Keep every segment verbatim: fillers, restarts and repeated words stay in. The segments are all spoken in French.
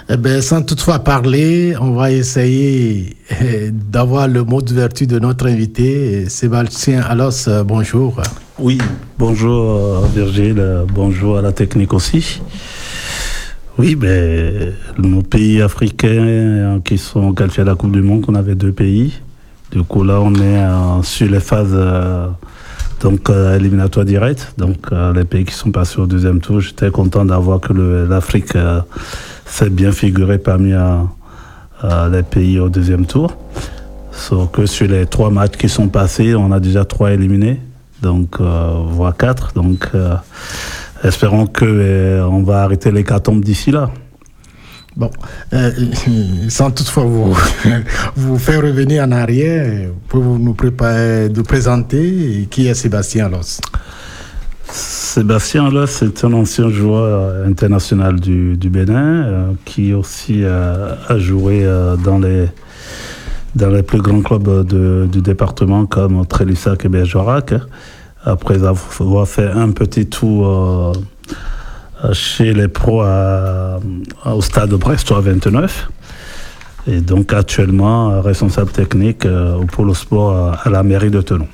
Eh bien, sans toutefois parler, on va essayer d'avoir le mot d'ouverture de notre invité, Sébastien Alos. Bonjour. Oui, bonjour Virgile, bonjour à la technique aussi. Oui, ben, nos pays africains qui sont qualifiés à la Coupe du Monde, on avait deux pays. Du coup, là, on est euh, sur les phases euh, donc, euh, éliminatoires directes. Donc, euh, les pays qui sont passés au deuxième tour, j'étais content d'avoir que le, l'Afrique euh, s'est bien figurée parmi euh, euh, les pays au deuxième tour. Sauf que sur les trois matchs qui sont passés, on a déjà trois éliminés, donc, euh, voire quatre. Donc, euh, espérons qu'on euh, va arrêter l'hécatombe d'ici là. Bon, euh, sans toutefois vous, vous faire revenir en arrière, pouvez-vous nous, préparer, nous présenter qui est Sébastien Alos? Sébastien Alos, c'est un ancien joueur international du, du Bénin euh, qui aussi euh, a joué euh, dans, les, dans les plus grands clubs de, du département comme Trélissac et Bergerac. Après avoir fait un petit tour euh, chez les pros à, au stade Brestois vingt-neuf. Et donc actuellement responsable technique euh, au pôle sport à, à la mairie de Thonon.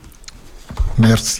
Merci.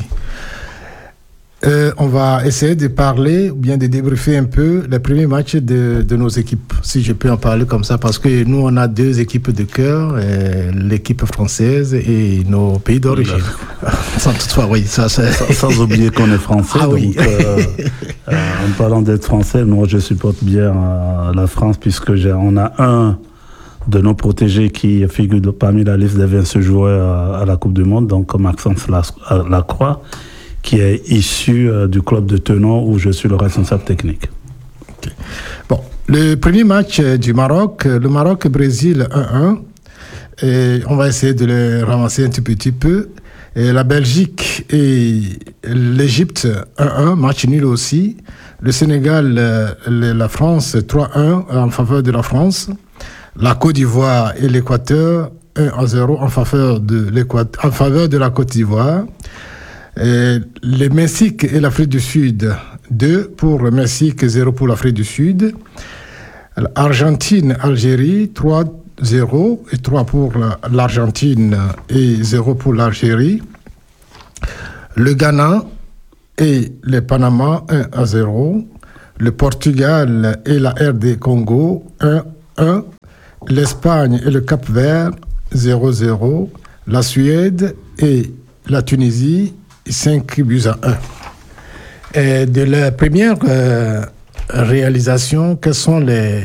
Euh, on va essayer de parler ou bien de débriefer un peu les premiers matchs de, de nos équipes, si je peux en parler comme ça, parce que nous, on a deux équipes de cœur, euh, l'équipe française et nos pays d'origine. Sans toutefois, oui, ça c'est... Sans, sans oublier qu'on est français, ah, donc oui. euh, euh, en parlant d'être français, moi je supporte bien euh, la France, puisque j'ai, on a un de nos protégés qui figure parmi la liste des vingt joueurs à, à la Coupe du Monde, donc Maxence Lacroix, qui est issu euh, du club de Thonon où je suis le responsable technique. Okay. Bon, le premier match euh, du Maroc, le Maroc-Brésil un un, et on va essayer de le ramasser un tout petit peu. Et la Belgique et l'Égypte un un, match nul aussi. Le Sénégal, euh, la France trois un en faveur de la France. La Côte d'Ivoire et l'Équateur un à zéro en faveur de l'Équateur, en faveur de la Côte d'Ivoire. Et le Mexique et l'Afrique du Sud, deux pour le Mexique, zéro pour l'Afrique du Sud. Argentine, Algérie, trois zéro et trois pour l'Argentine et zéro pour l'Algérie. Le Ghana et le Panama, un à zéro. Le Portugal et la R D Congo, un un. L'Espagne et le Cap-Vert, zéro zéro. La Suède et la Tunisie, cinq buts à un. Et de la première euh, réalisation, quels sont les,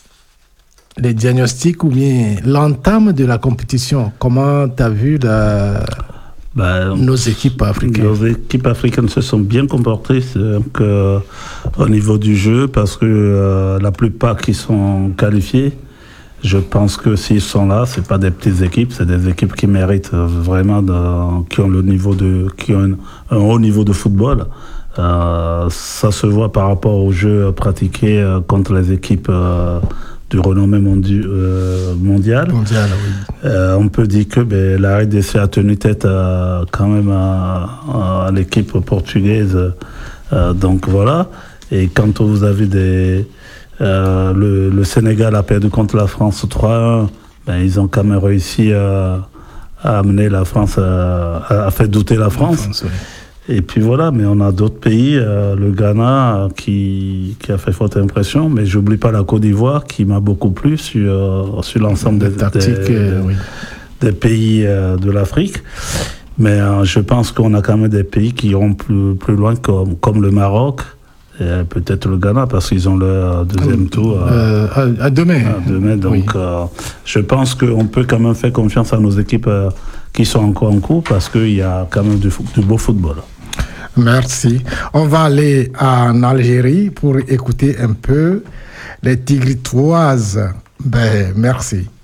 les diagnostics ou bien l'entame de la compétition? Comment tu as vu la, ben, nos équipes africaines? Nos équipes africaines se sont bien comportées donc, euh, au niveau du jeu, parce que euh, la plupart qui sont qualifiés, je pense que s'ils sont là, c'est pas des petites équipes, c'est des équipes qui méritent vraiment, de, qui ont le niveau de, qui ont un, un haut niveau de football. Euh, ça se voit par rapport au jeu pratiqué euh, contre les équipes euh, du renommée mondi- euh, mondial. Mondial, oui. Euh, on peut dire que ben, la R D C a tenu tête à, quand même à, à l'équipe portugaise. Euh, donc voilà. Et quand vous avez des Euh, le, le Sénégal a perdu contre la France trois un. Ben, ils ont quand même réussi à, à amener la France, à, à faire douter la France. La France, oui. Et puis voilà, mais on a d'autres pays, euh, le Ghana qui, qui a fait forte impression, mais j'oublie pas la Côte d'Ivoire qui m'a beaucoup plu sur, sur l'ensemble des, des, euh, oui. des pays euh, de l'Afrique. Mais euh, je pense qu'on a quand même des pays qui iront plus, plus loin, comme, comme le Maroc. Et peut-être le Ghana, parce qu'ils ont leur deuxième tour euh, à, à demain. À demain. Donc, oui. euh, je pense qu'on peut quand même faire confiance à nos équipes euh, qui sont encore en cours, parce qu'il y a quand même du, du beau football. Merci. On va aller en Algérie pour écouter un peu les Tigritoises. Ben, merci.